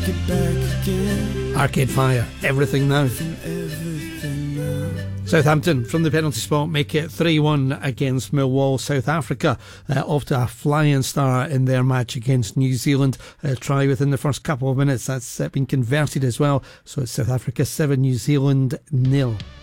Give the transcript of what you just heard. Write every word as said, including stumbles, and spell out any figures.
Arcade Fire, Everything Now. Southampton from the penalty spot make it three one against Millwall. South Africa uh, off to a flying start in their match against New Zealand. A try within the first couple of minutes, that's uh, been converted as well. So it's South Africa seven, New Zealand nil.